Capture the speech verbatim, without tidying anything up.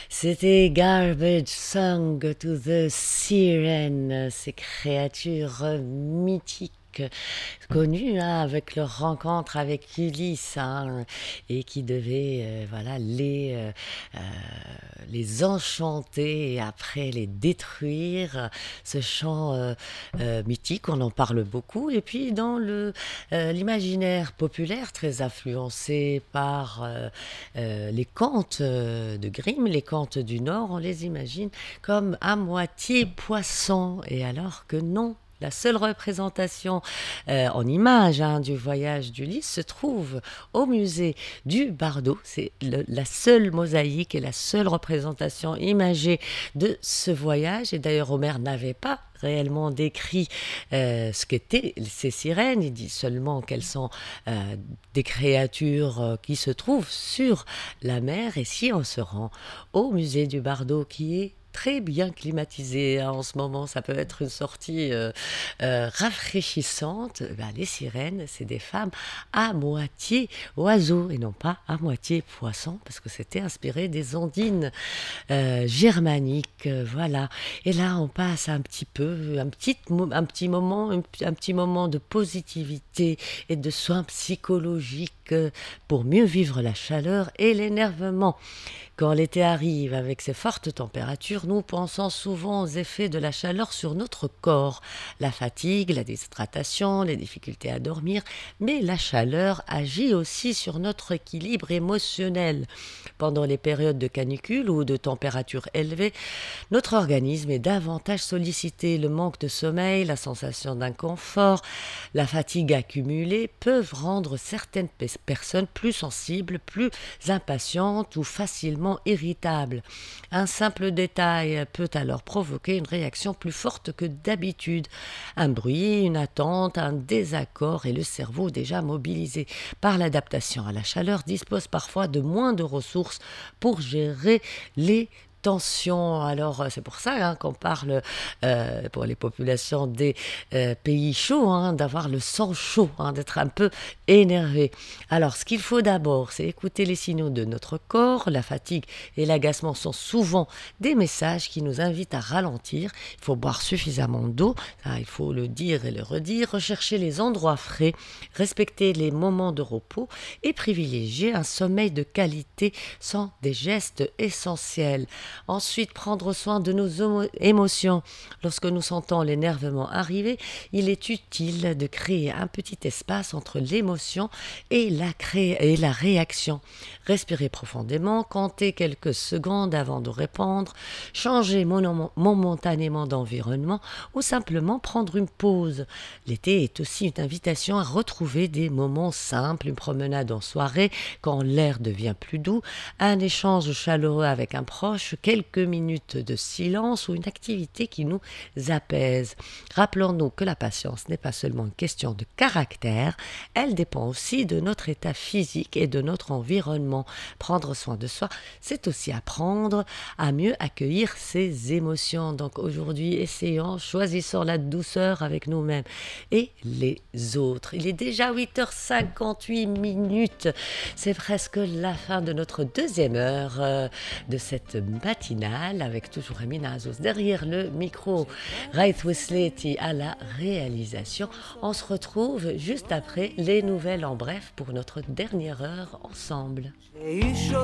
C'était Garbage Song to the Siren, ces créatures mythiques connues hein, avec leur rencontre avec Ulysse hein, et qui devait euh, voilà, les, euh, euh, les enchanter et après les détruire. Ce chant euh, euh, mythique, on en parle beaucoup. Et puis dans le, euh, l'imaginaire populaire, très influencé par euh, euh, les contes euh, de Grimm, les contes du Nord, on les imagine comme à moitié poissons. Et alors que non, la seule représentation euh, en image hein, du voyage d'Ulysse se trouve au musée du Bardo. C'est le- la seule mosaïque et la seule représentation imagée de ce voyage. Et d'ailleurs, Homère n'avait pas réellement décrit euh, ce qu'étaient ces sirènes. Il dit seulement qu'elles sont euh, des créatures euh, qui se trouvent sur la mer. Et si on se rend au musée du Bardo, qui est très bien climatisé hein, en ce moment, ça peut être une sortie euh, euh, rafraîchissante. Ben, les sirènes, c'est des femmes à moitié oiseaux et non pas à moitié poissons, parce que c'était inspiré des ondines euh, germaniques, euh, voilà. Et là, on passe un petit peu, un petit, mo- un petit moment, un, p- un petit moment de positivité et de soins psychologiques euh, pour mieux vivre la chaleur et l'énervement. Quand l'été arrive avec ses fortes températures, nous pensons souvent aux effets de la chaleur sur notre corps, la fatigue, la déshydratation, les difficultés à dormir, mais la chaleur agit aussi sur notre équilibre émotionnel. Pendant les périodes de canicule ou de température élevée, notre organisme est davantage sollicité. Le manque de sommeil, la sensation d'inconfort, la fatigue accumulée peuvent rendre certaines pe- personnes plus sensibles, plus impatientes ou facilement irritables. Un simple détail peut alors provoquer une réaction plus forte que d'habitude. Un bruit, une attente, un désaccord et le cerveau déjà mobilisé par l'adaptation à la chaleur dispose parfois de moins de ressources pour gérer les tensions. Alors, euh, c'est pour ça hein, qu'on parle euh, pour les populations des euh, pays chauds, hein, d'avoir le sang chaud, hein, d'être un peu énervé. Alors, ce qu'il faut d'abord, c'est écouter les signaux de notre corps. La fatigue et l'agacement sont souvent des messages qui nous invitent à ralentir. Il faut boire suffisamment d'eau, ça, il faut le dire et le redire, rechercher les endroits frais, respecter les moments de repos et privilégier un sommeil de qualité sont des gestes essentiels. Ensuite, prendre soin de nos émo- émotions. Lorsque nous sentons l'énervement arriver, il est utile de créer un petit espace entre l'émotion et la, cré- et la réaction. Respirer profondément, compter quelques secondes avant de répondre, changer monom- momentanément d'environnement ou simplement prendre une pause. L'été est aussi une invitation à retrouver des moments simples, une promenade en soirée quand l'air devient plus doux, un échange chaleureux avec un proche, quelques minutes de silence ou une activité qui nous apaise. Rappelons-nous que la patience n'est pas seulement une question de caractère, elle dépend aussi de notre état physique et de notre environnement. Prendre soin de soi, c'est aussi apprendre à mieux accueillir ses émotions. Donc aujourd'hui, essayons, choisissons la douceur avec nous-mêmes et les autres. Il est déjà huit heures cinquante-huit minutes. C'est presque la fin de notre deuxième heure euh, de cette matinale avec toujours Amina Azouz derrière le micro, Raith Wisleti à la réalisation. On se retrouve juste après les nouvelles en bref pour notre dernière heure ensemble.